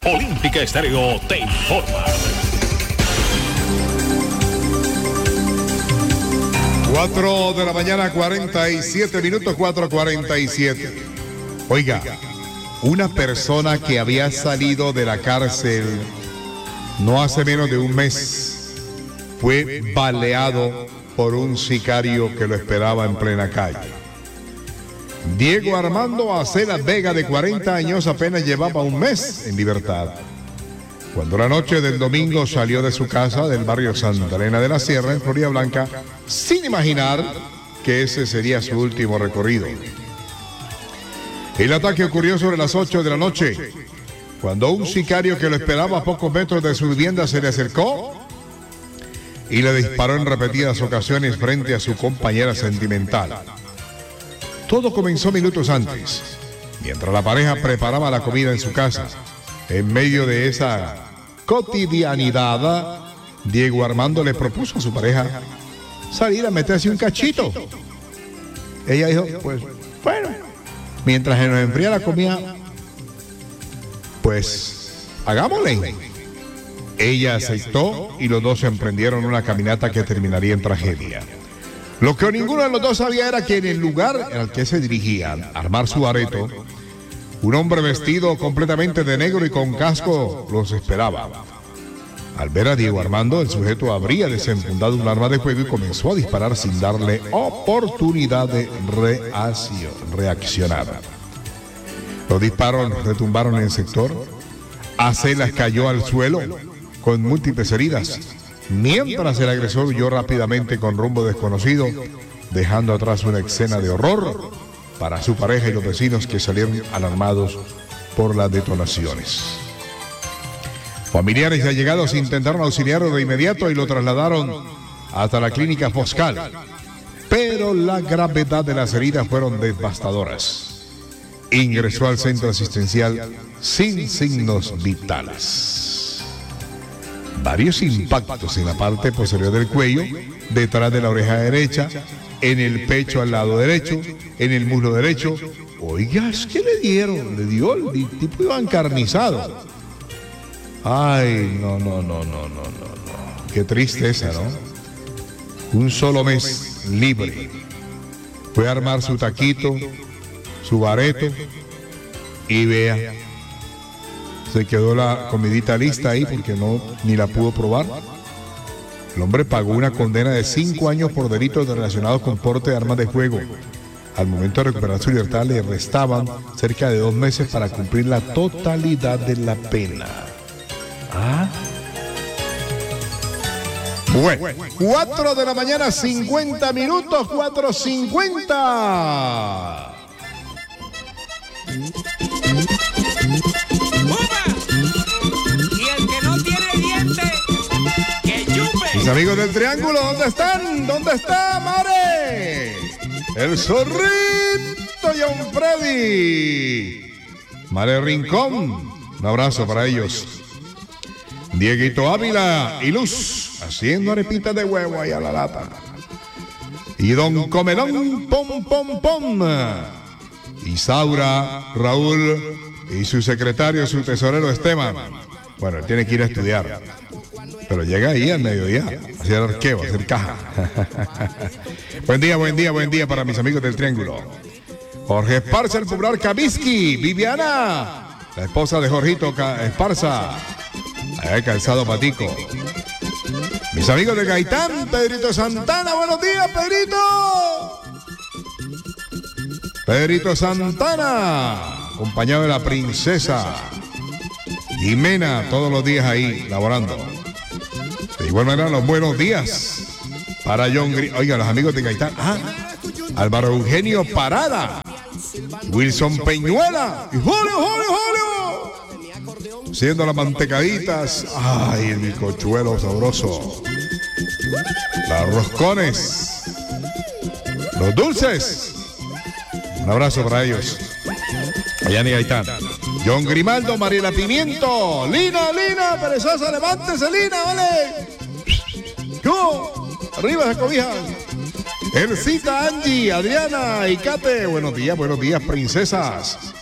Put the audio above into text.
Olímpica Estéreo te informa. 4 de la mañana, 47 minutos, 4:47. Oiga, una persona que había salido de la cárcel no hace menos de un mes fue baleado por un sicario que lo esperaba en plena calle. Diego Armando Acelas Vega, de 40 años, apenas llevaba un mes en libertad, cuando la noche del domingo salió de su casa del barrio Santa Elena de la Sierra, en Florida Blanca, sin imaginar que ese sería su último recorrido. El ataque ocurrió sobre las 8 de la noche, cuando un sicario que lo esperaba a pocos metros de su vivienda se le acercó y le disparó en repetidas ocasiones frente a su compañera sentimental. Todo comenzó minutos antes, mientras la pareja preparaba la comida en su casa. En medio de esa cotidianidad, Diego Armando le propuso a su pareja salir a meterse un cachito. Ella dijo, pues, bueno, mientras se nos enfría la comida, pues, hagámosle. Ella aceptó y los dos emprendieron una caminata que terminaría en tragedia. Lo que ninguno de los dos sabía era que en el lugar al que se dirigían a armar su areto, un hombre vestido completamente de negro y con casco los esperaba. Al ver a Diego Armando, el sujeto habría desenfundado un arma de fuego y comenzó a disparar sin darle oportunidad de reaccionar. Los disparos retumbaron en el sector. Acelas cayó al suelo con múltiples heridas, mientras el agresor huyó rápidamente con rumbo desconocido, dejando atrás una escena de horror para su pareja y los vecinos, que salieron alarmados por las detonaciones. Familiares y allegados intentaron auxiliarlo de inmediato y lo trasladaron hasta la clínica Foscal, pero la gravedad de las heridas fueron devastadoras. Ingresó al centro asistencial sin signos vitales. Varios impactos en la parte posterior del cuello, detrás de la oreja derecha, en el pecho al lado derecho, en el muslo derecho. Oiga, es que le dio, el tipo iba encarnizado. Ay, no. Qué tristeza, ¿no? Un solo mes libre. Fue a armar su taquito, su bareto, y vea, se quedó la comidita lista ahí porque ni la pudo probar. El hombre pagó una condena de 5 años por delitos relacionados con porte de armas de fuego. Al momento de recuperar su libertad le restaban cerca de 2 meses para cumplir la totalidad de la pena. Bueno, 4 de la mañana, 50 minutos, 4:50. Y el que no tiene dientes, que chupe. Mis amigos del Triángulo, ¿dónde están? ¿Dónde está Mare? El Zorrito John Freddy. Mare Rincón. Un abrazo para ellos. Dieguito Ávila y Luz haciendo arepitas de huevo ahí a la lata. Y Don Comelón, pom. Isaura, Raúl y su secretario, su tesorero Esteban. Bueno, él tiene que ir a estudiar, pero llega ahí al mediodía a hacer arqueo, a hacer caja. Buen día para mis amigos del Triángulo. Jorge Esparza, el popular Kaviski. Viviana, la esposa de Jorgito Esparza, allá Calzado Patico. Mis amigos de Gaitán, Pedrito Santana. Buenos días, Pedrito. Pedrito Santana, acompañado de la princesa Jimena, todos los días ahí laborando. De igual manera, los buenos días para John Oiga, los amigos de Gaitán. Álvaro Eugenio Parada, Wilson Peñuela y Julio. Haciendo las mantecaditas. Ay, el bizcochuelo sabroso. Los roscones. Los dulces. Un abrazo para ellos. Ayani Gaitán. John Grimaldo, Mariela Pimiento. Lina, perezosa, levántese, Lina, vale. ¡Yo! Arriba esa cobija. Elcita, Angie, Adriana y Kate. Buenos días, princesas.